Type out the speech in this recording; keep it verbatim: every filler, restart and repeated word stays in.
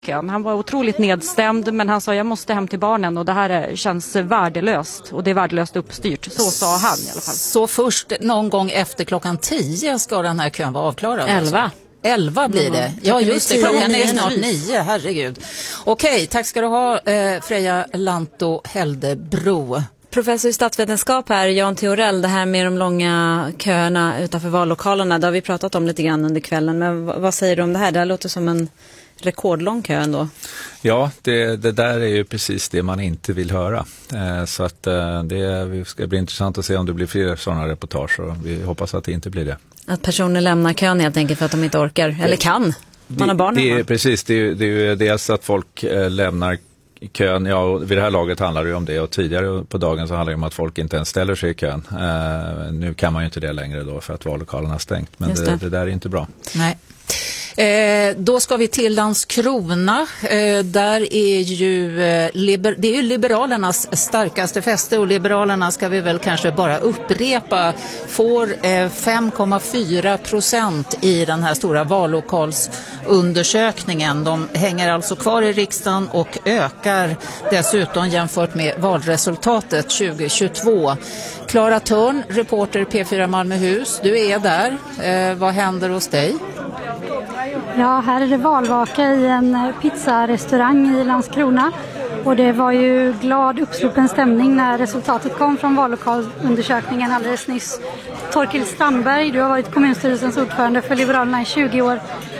Han var otroligt nedstämd, men han sa jag måste hem till barnen och det här känns värdelöst och det är värdelöst uppstyrt. Så sa han i alla fall. Så först någon gång efter klockan tio ska den här kön vara avklarad? Elva. Alltså. Elva blir det. Ja, just det. Klockan är snart nio, herregud. Okej, tack ska du ha eh, Freja Lantto Heldebro. Professor i statsvetenskap här, Jan Theorell, det här med de långa köerna utanför vallokalerna, det har vi pratat om lite grann under kvällen. Men v- vad säger du om det här? Det här låter som en rekordlång kö ändå. Ja, det, det där är ju precis det man inte vill höra. Eh, så att eh, det ska bli intressant att se om det blir fler sådana reportage och vi hoppas att det inte blir det. Att personer lämnar kön helt enkelt för att de inte orkar, eller kan. Man har barn det, det är, hemma. Precis, det är, det är ju dels att folk eh, lämnar kön, ja, och vid det här laget handlar det ju om det och tidigare på dagen så handlar det om att folk inte ens ställer sig i kön. Eh, nu kan man ju inte det längre då för att vallokalerna har stängt, men det. Det, det där är inte bra. Nej. Eh, då ska vi till Landskrona. Eh, där är ju, eh, liber- det är ju Liberalernas starkaste fäste och Liberalerna ska vi väl kanske bara upprepa får eh, fem komma fyra procent i den här stora vallokalsundersökningen. De hänger alltså kvar i riksdagen och ökar dessutom jämfört med valresultatet tjugo tjugotvå. Klara Törn, reporter P fyra Malmöhus, du är där. Eh, vad händer hos dig? Ja, här är det valvaka i en pizzarestaurang i Landskrona och det var ju glad uppsluppen stämning när resultatet kom från vallokalundersökningen alldeles nyss. Torkild Strandberg, du har varit kommunstyrelsens ordförande för Liberalerna i tjugo år.